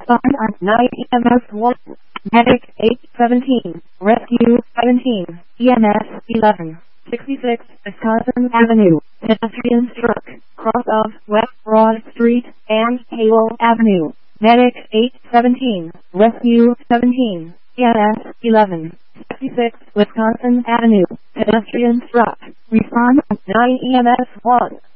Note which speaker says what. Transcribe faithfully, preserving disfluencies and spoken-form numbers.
Speaker 1: Respond on nine E M S one. Medic eight seventeen. Rescue seventeen. E M S eleven. sixty-six Wisconsin Avenue. Pedestrian struck. Cross of West Broad Street and Halo Avenue. Medic eight seventeen. Rescue seventeen. E M S eleven. sixty-six Wisconsin Avenue. Pedestrian struck. Respond on nine E M S one.